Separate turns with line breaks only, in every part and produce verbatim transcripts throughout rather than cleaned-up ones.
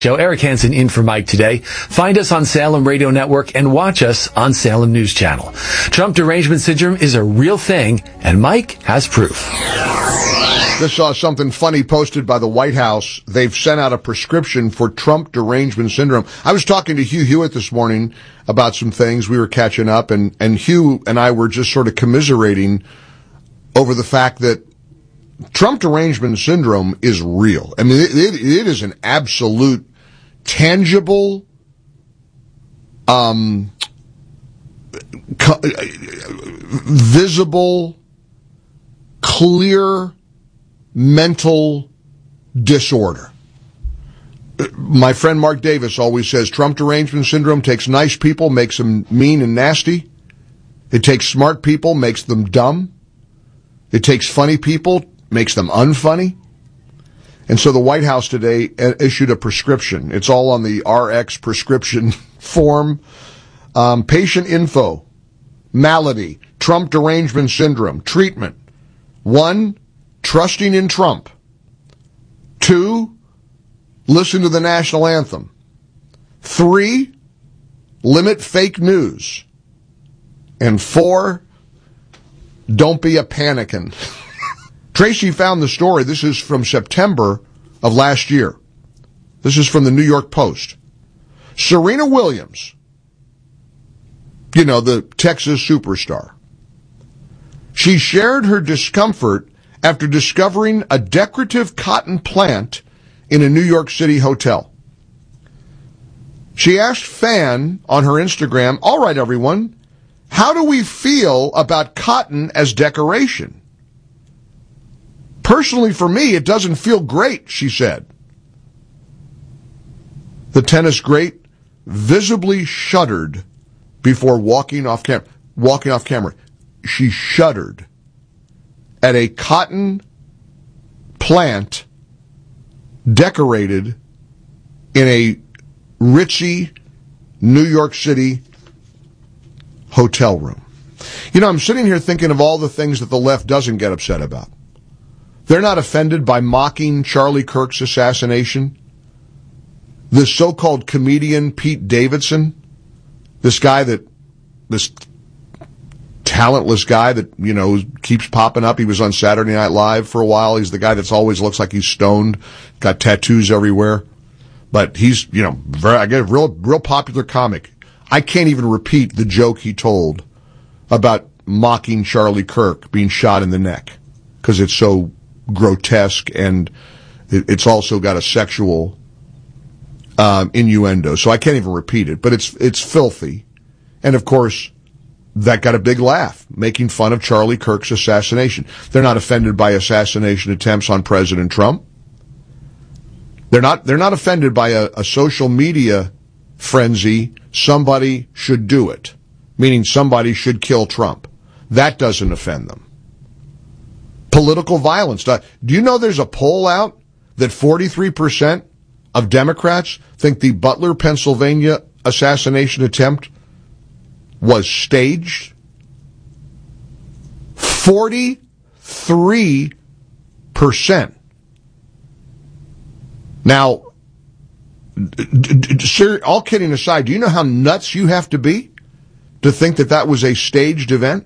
Joe Eric Hansen in for Mike today. Find us on Salem Radio Network and watch us on Salem News Channel. Trump derangement syndrome is a real thing, and Mike has proof.
Just saw something funny posted by the White House. They've sent out a prescription for Trump derangement syndrome. I was talking to Hugh Hewitt this morning about some things. We were catching up, and, and Hugh and I were just sort of commiserating over the fact that Trump derangement syndrome is real. I mean, it, it, it is an absolute tangible, um, co- visible, clear mental disorder. My friend Mark Davis always says Trump derangement syndrome takes nice people, makes them mean and nasty. It takes smart people, makes them dumb. It takes funny people, makes them unfunny. And so the White House today issued a prescription. It's all on the R X prescription form. Um, patient info, malady, Trump derangement syndrome, treatment. One, trusting in Trump. Two, listen to the national anthem. Three, limit fake news. And four, don't be a panickin'. Tracy found the story. This is from September of last year. This is from the New York Post. Serena Williams, you know, the Texas superstar. She shared her discomfort after discovering a decorative cotton plant in a New York City hotel. She asked fan on her Instagram, "All right, everyone, how do we feel about cotton as decoration? Personally, for me, it doesn't feel great," she said. The tennis great visibly shuddered before walking off cam- walking off camera. She shuddered at a cotton plant decorated in a ritzy New York City hotel room. You know, I'm sitting here thinking of all the things that the left doesn't get upset about. They're not offended by mocking Charlie Kirk's assassination. The so-called comedian Pete Davidson, this guy that, this talentless guy that, you know, keeps popping up. He was on Saturday Night Live for a while. He's the guy that's always looks like he's stoned, got tattoos everywhere. But he's, you know, very, I get a real, real popular comic. I can't even repeat the joke he told about mocking Charlie Kirk being shot in the neck because it's so grotesque, and it's also got a sexual um, innuendo. So I can't even repeat it, but it's it's filthy. And of course, that got a big laugh, making fun of Charlie Kirk's assassination. They're not offended by assassination attempts on President Trump. They're not they're not offended by a, a social media frenzy. Somebody should do it, meaning somebody should kill Trump. That doesn't offend them. Political violence. Do you know there's a poll out that forty-three percent of Democrats think the Butler, Pennsylvania assassination attempt was staged? forty-three percent. Now, all kidding aside, do you know how nuts you have to be to think that that was a staged event?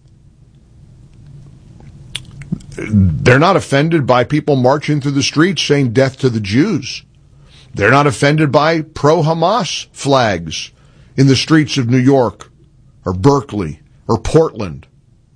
They're not offended by people marching through the streets saying death to the Jews. They're not offended by pro-Hamas flags in the streets of New York or Berkeley or Portland.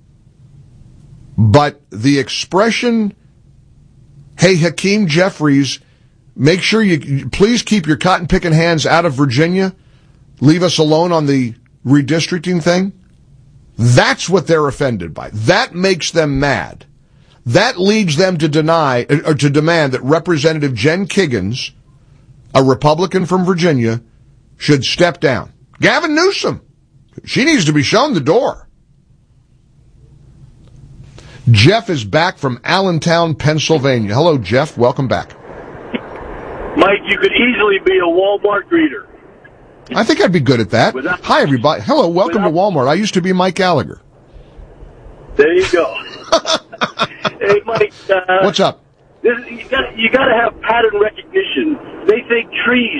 But the expression, "Hey, Hakeem Jeffries, make sure you, please keep your cotton-picking hands out of Virginia. Leave us alone on the redistricting thing," that's what they're offended by. That makes them mad. That leads them to deny, or to demand that Representative Jen Kiggans, a Republican from Virginia, should step down. Gavin Newsom, she needs to be shown the door. Jeff is back from Allentown, Pennsylvania. Hello, Jeff. Welcome back.
Mike, you could easily be a Walmart greeter.
I think I'd be good at that. Without, Hi, everybody. Hello, welcome without, to Walmart. I used to be Mike Gallagher.
There you go. Hey, Mike. Uh,
What's up?
This, you got you got to have pattern recognition. They think trees